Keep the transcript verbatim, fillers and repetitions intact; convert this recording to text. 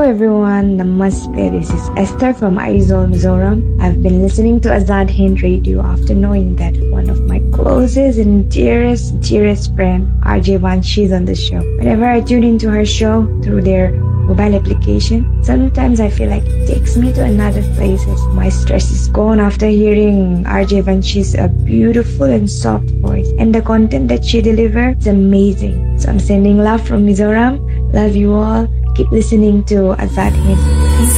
everyone, Namaste. This is Esther from Aizawl, Mizoram. I've been listening to Azad Hind Radio after knowing that one of my closest and dearest, dearest friend, R J Vanshi, is on the show. Whenever I tune into her show through their mobile application, sometimes I feel like it takes me to another place as my stress is gone after hearing R J Vanshi's a beautiful and soft voice, and the content that she delivers is amazing. So I'm sending love from Mizoram. Love you all. Keep listening to Azad Hind.